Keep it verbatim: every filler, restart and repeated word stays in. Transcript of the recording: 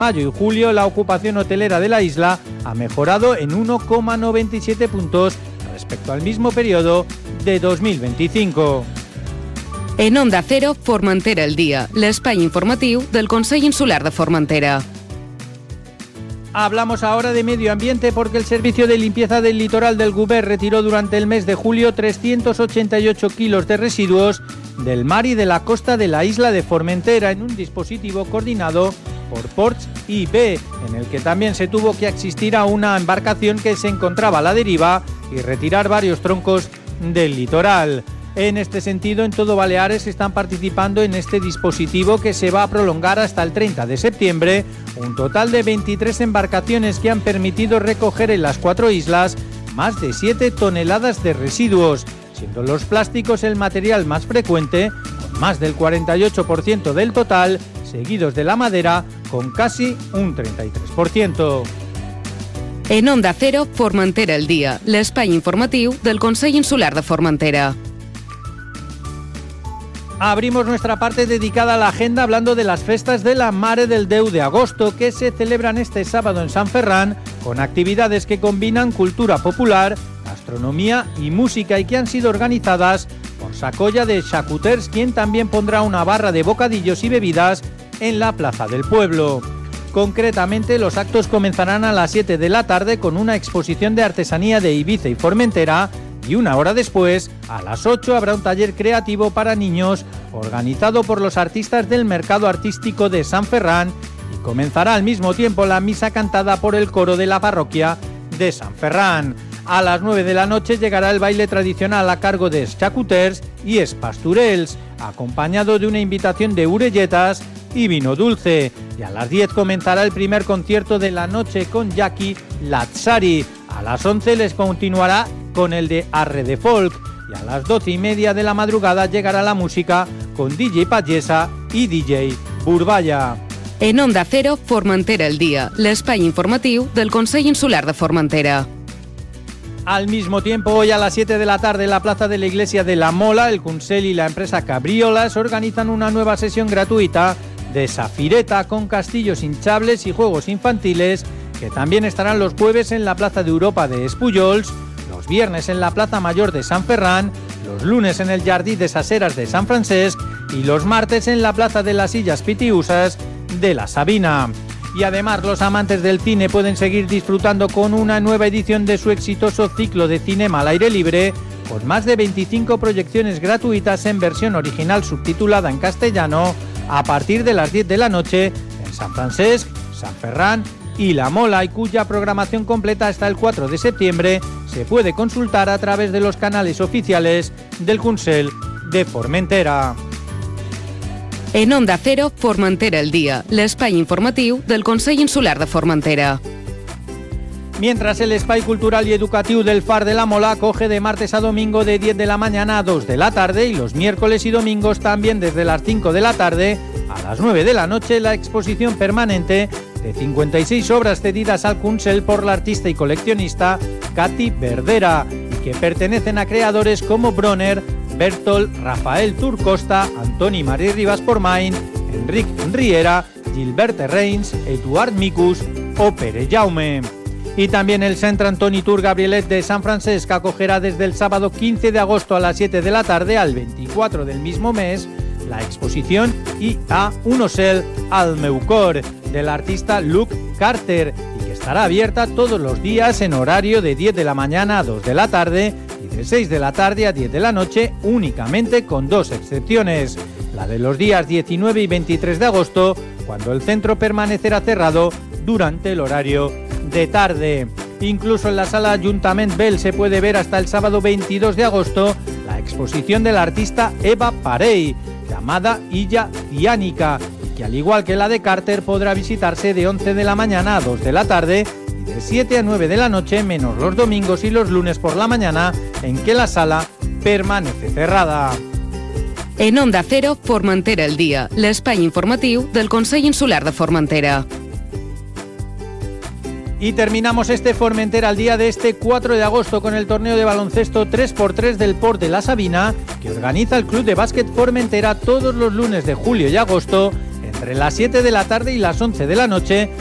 mayo y julio la ocupación hotelera de la isla ha mejorado en uno coma noventa y siete puntos respecto al mismo periodo de dos mil veinticinco. En Onda Cero, Formentera el dia, l'espai informatiu del Consell Insular de Formentera. Hablamos ahora de medio ambiente porque el Servicio de Limpieza del Litoral del Govern retiró durante el mes de julio trescientos ochenta y ocho kilos de residuos del mar y de la costa de la isla de Formentera en un dispositivo coordinado por Ports I B, en el que también se tuvo que asistir a una embarcación que se encontraba a la deriva y retirar varios troncos del litoral. En este sentido, en todo Baleares están participando en este dispositivo que se va a prolongar hasta el treinta de septiembre, un total de veintitrés embarcaciones que han permitido recoger en las cuatro islas más de siete toneladas de residuos, siendo los plásticos el material más frecuente, con más del cuarenta y ocho por ciento del total, seguidos de la madera, con casi un treinta y tres por ciento. En Onda Cero, Formentera el dia, l'espai informatiu del Consell Insular de Formentera. Abrimos nuestra parte dedicada a la agenda hablando de las festas de la Mare del Déu de agosto que se celebran este sábado en San Ferran con actividades que combinan cultura popular, gastronomía y música y que han sido organizadas por Sacolla de Xacuters, quien también pondrá una barra de bocadillos y bebidas en la plaza del pueblo. Concretamente, los actos comenzarán a las siete de la tarde con una exposición de artesanía de Ibiza y Formentera y una hora después, a las ocho, habrá un taller creativo para niños organizado por los artistas del Mercado Artístico de San Ferran y comenzará al mismo tiempo la misa cantada por el coro de la parroquia de San Ferran. A las nueve de la noche llegará el baile tradicional a cargo de Xacuters y Espasturels, acompañado de una invitación de urelletas y vino dulce. Y a las diez comenzará el primer concierto de la noche con Jackie Lazzari. A las once les continuará con el de Arre de Folk y a las doce y media de la madrugada llegará la música con D J Pagesa y D J Burballa. En Onda Cero, Formentera el dia, l'espai informatiu del Consell Insular de Formentera. Al mismo tiempo, hoy a las siete de la tarde en la plaza de la iglesia de La Mola, el Consell y la empresa Cabriolas organizan una nueva sesión gratuita de Safireta con castillos hinchables y juegos infantiles que también estarán los jueves en la Plaza de Europa de Espullols, los viernes en la Plaza Mayor de San Ferran, los lunes en el Jardí de Saseras de San Francesc y los martes en la Plaza de las Illas Pitiusas de la Sabina. Y además los amantes del cine pueden seguir disfrutando con una nueva edición de su exitoso ciclo de cinema al aire libre, con más de veinticinco proyecciones gratuitas en versión original subtitulada en castellano a partir de las diez de la noche en San Francesc, San Ferran y La Mola, y cuya programación completa hasta el cuatro de septiembre se puede consultar a través de los canales oficiales del Consell de Formentera. En Onda Cero, Formentera el dia, l'espai informatiu del Consell Insular de Formentera. Mientras el espai cultural y educativo del Far de la Mola acoge de martes a domingo de diez de la mañana a dos de la tarde y los miércoles y domingos también desde las cinco de la tarde a las nueve de la noche la exposición permanente de cincuenta y seis obras cedidas al Consell por la artista y coleccionista Katy Verdera y que pertenecen a creadores como Bronner, Bertol, Rafael Turcosta, Antoni Marí Ribas Pormain, Enric Riera, Gilbert Reins, Eduard Micus o Pere Jaume. Y también el Centre Antoni Tur Gabrielet de San Francesc acogerá desde el sábado quince de agosto a las siete de la tarde al veinticuatro del mismo mes la exposición I A un ocel al meu cor del artista Luke Carter y que estará abierta todos los días en horario de diez de la mañana a dos de la tarde y de seis de la tarde a diez de la noche únicamente con dos excepciones, la de los días diecinueve y veintitrés de agosto cuando el centro permanecerá cerrado durante el horario de tarde. Incluso en la sala Ajuntament Bell se puede ver hasta el sábado veintidós de agosto la exposición del artista Eva Parey, llamada Illa Ciánica, que al igual que la de Carter podrá visitarse de once de la mañana a dos de la tarde y de siete a nueve de la noche, menos los domingos y los lunes por la mañana, en que la sala permanece cerrada. En Onda Cero, Formentera el dia, l'espai informatiu del Consell Insular de Formentera. Y terminamos este Formentera al día de este cuatro de agosto con el torneo de baloncesto tres por tres del Port de la Sabina que organiza el Club de Básquet Formentera todos los lunes de julio y agosto en entre las siete de la tarde y las once de la noche